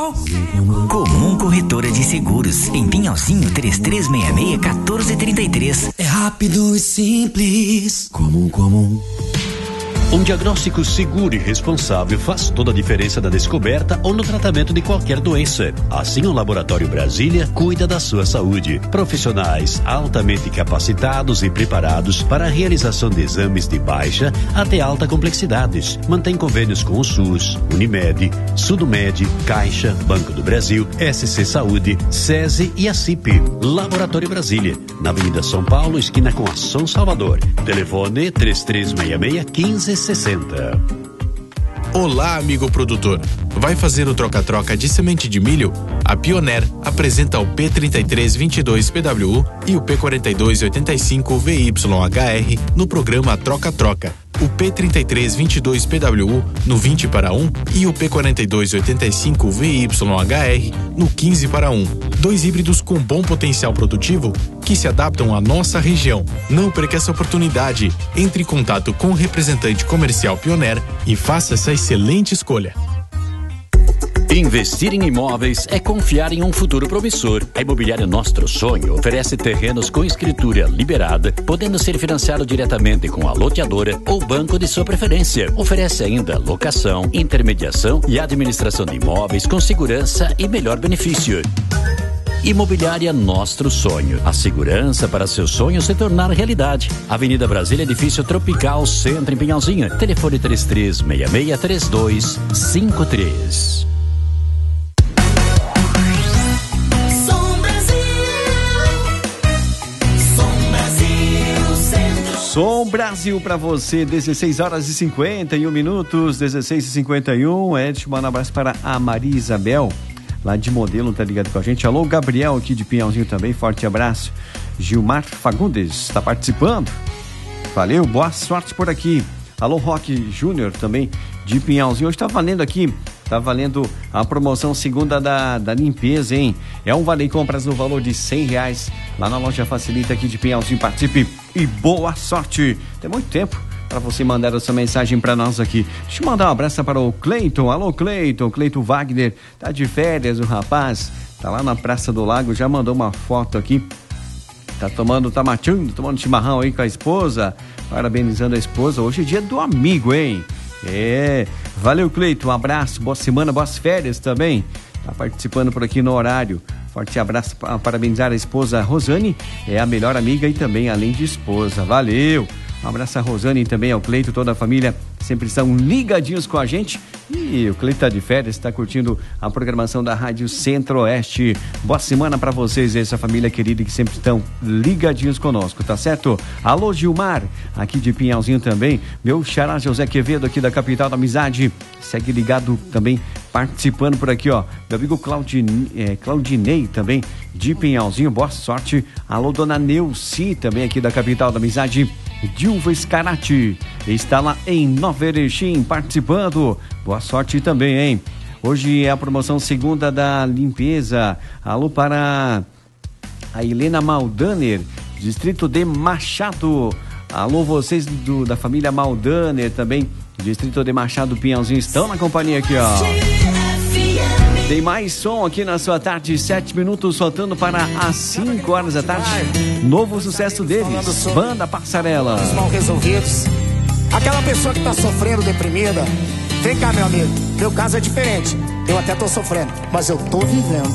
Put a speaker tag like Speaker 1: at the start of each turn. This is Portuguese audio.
Speaker 1: Comum Corretora de Seguros, em Pinhalzinho, 3366-1433.
Speaker 2: É rápido e simples. Comum.
Speaker 3: Um diagnóstico seguro e responsável faz toda a diferença na descoberta ou no tratamento de qualquer doença. Assim, o Laboratório Brasília cuida da sua saúde. Profissionais altamente capacitados e preparados para a realização de exames de baixa até alta complexidade. Mantém convênios com o SUS, Unimed, Sudomed, Caixa, Banco do Brasil, SC Saúde, SESI e a CIP. Laboratório Brasília, na Avenida São Paulo, esquina com a São Salvador. Telefone 3366-1560.
Speaker 4: Olá, amigo produtor. Vai fazer o troca-troca de semente de milho? A Pioneer apresenta o P3322 PWU e o P4285 VYHR no programa Troca-Troca. O P3322 PWU no 20 para 1 e o P4285 VYHR no 15 para 1. Dois híbridos com bom potencial produtivo que se adaptam à nossa região. Não perca essa oportunidade. Entre em contato com o representante comercial Pioneer e faça essa excelente escolha.
Speaker 3: Investir em imóveis é confiar em um futuro promissor. A Imobiliária Nostro Sonho oferece terrenos com escritura liberada, podendo ser financiado diretamente com a loteadora ou banco de sua preferência. Oferece ainda locação, intermediação e administração de imóveis com segurança e melhor benefício. Imobiliária Nostro Sonho. A segurança para seu sonho se tornar realidade. Avenida Brasília, Edifício Tropical, Centro em Pinhalzinho. Telefone 3366-3253.
Speaker 5: Som Brasil pra você, 16 horas e 51 minutos, 16h51. Deixa eu mandar um abraço para a Maria Isabel, lá de Modelo, tá ligado com a gente. Alô, Gabriel aqui de Pinhalzinho também, forte abraço. Gilmar Fagundes tá participando. Valeu, boa sorte por aqui. Alô, Roque Júnior também de Pinhalzinho. Hoje tá valendo aqui, tá valendo a promoção segunda da limpeza, hein? É um vale compras no valor de R$100 lá na loja Facilita aqui de Pinhalzinho. Participe e boa sorte. Tem muito tempo para você mandar a sua mensagem para nós aqui. Deixa eu mandar um abraço para o Cleiton. Alô, Cleiton Wagner, tá de férias o rapaz, tá lá na Praça do Lago, já mandou uma foto aqui, tá tomando chimarrão aí com a esposa, parabenizando a esposa. Hoje é dia do amigo, hein? Valeu, Cleiton, um abraço, boa semana, boas férias também, tá participando por aqui no horário. Forte abraço para parabenizar a esposa Rosane, é a melhor amiga e também além de esposa. Valeu! Um abraço a Rosane e também ao Cleito, toda a família sempre estão ligadinhos com a gente. E o Cleito tá de férias, está curtindo a programação da Rádio Centro-Oeste. Boa semana para vocês, essa família querida que sempre estão ligadinhos conosco, tá certo? Alô, Gilmar, aqui de Pinhalzinho também. Meu xará José Quevedo, aqui da capital da amizade. Segue ligado também, participando por aqui, ó. Meu amigo Claudinei também, de Pinhalzinho. Boa sorte. Alô, dona Neuci, também aqui da capital da amizade. Dilva Scarati está lá em Nova Erechim participando. Boa sorte também, hein? Hoje é a promoção segunda da limpeza. Alô para a Helena Maldaner, distrito de Machado. Alô, vocês da família Maldaner também, distrito de Machado, Pinhalzinho, estão na companhia aqui, ó. Tem mais som aqui na sua tarde, 7 minutos, faltando para as 5 horas da tarde. Novo sucesso deles, Banda Passarela.
Speaker 6: Os mal resolvidos, aquela pessoa que tá sofrendo, deprimida. Vem cá, meu amigo, meu caso é diferente. Eu até tô sofrendo, mas eu tô vivendo.